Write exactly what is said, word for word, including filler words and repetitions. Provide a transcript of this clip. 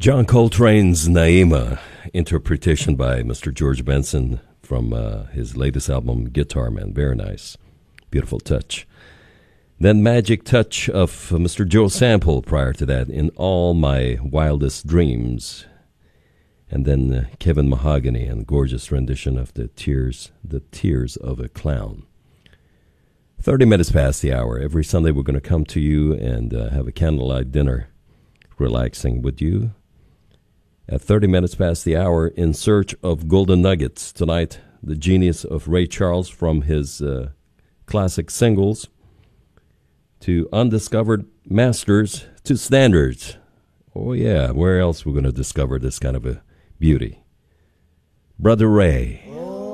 John Coltrane's Naima, interpretation by Mister George Benson from uh, his latest album, Guitar Man. Very nice. Beautiful touch. Then Magic Touch of uh, Mister Joe Sample prior to that, In All My Wildest Dreams. And then uh, Kevin Mahogany and gorgeous rendition of the Tears, the Tears of a Clown. thirty minutes past the hour. Every Sunday we're going to come to you and uh, have a candlelight dinner, relaxing with you. At thirty minutes past the hour, In Search of Golden Nuggets. Tonight, the genius of Ray Charles from his uh, classic singles to undiscovered masters to standards. Oh yeah, where else we're going to discover this kind of a beauty? Brother Ray.